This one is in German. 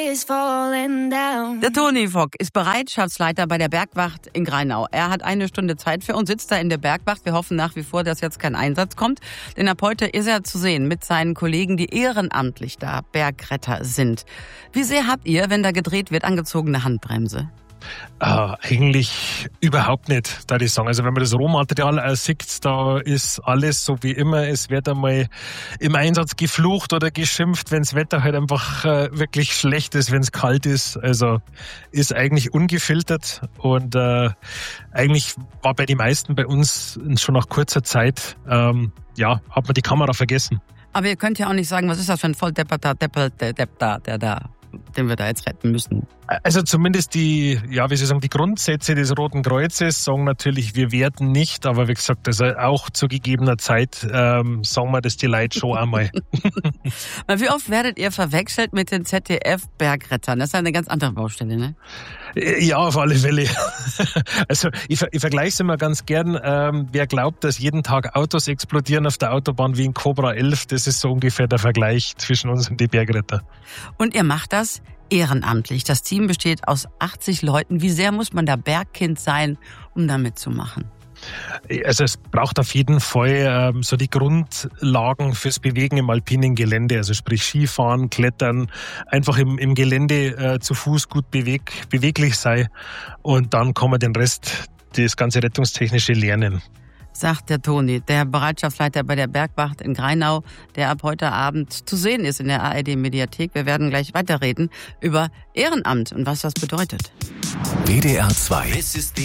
Der Toni Fock ist Bereitschaftsleiter bei der Bergwacht in Grainau. Er hat 1 Stunde Zeit für uns, sitzt da in der Bergwacht. Wir hoffen nach wie vor, dass jetzt kein Einsatz kommt. Denn ab heute ist er zu sehen mit seinen Kollegen, die ehrenamtlich da Bergretter sind. Wie sehr habt ihr, wenn da gedreht wird, angezogene Handbremse? Eigentlich überhaupt nicht, da ich sagen. Also wenn man das Rohmaterial sieht, da ist alles so wie immer. Es wird einmal im Einsatz geflucht oder geschimpft, wenn das Wetter halt einfach wirklich schlecht ist, wenn es kalt ist. Also ist eigentlich ungefiltert und eigentlich war bei den meisten bei uns schon nach kurzer Zeit, hat man die Kamera vergessen. Aber ihr könnt ja auch nicht sagen, was ist das für ein Volldepperter den wir da jetzt retten müssen. Also zumindest die Grundsätze des Roten Kreuzes sagen natürlich, wir werden nicht, aber wie gesagt, also auch zu gegebener Zeit sagen wir das die Leute schon einmal. Wie oft werdet ihr verwechselt mit den ZDF-Bergrettern? Das ist eine ganz andere Baustelle, ne? Ja, auf alle Fälle. Also ich vergleiche es immer ganz gern. Wer glaubt, dass jeden Tag Autos explodieren auf der Autobahn wie ein Cobra 11, das ist so ungefähr der Vergleich zwischen uns und die Bergretter. Und ihr macht das ehrenamtlich. Das Team besteht aus 80 Leuten. Wie sehr muss man da Bergkind sein, um da mitzumachen? Also es braucht auf jeden Fall so die Grundlagen fürs Bewegen im alpinen Gelände, also sprich Skifahren, Klettern, einfach im Gelände zu Fuß gut beweglich sein und dann kann man den Rest, das ganze Rettungstechnische lernen. Sagt der Toni, der Bereitschaftsleiter bei der Bergwacht in Grainau, der ab heute Abend zu sehen ist in der ARD-Mediathek. Wir werden gleich weiterreden über Ehrenamt und was das bedeutet. WDR 2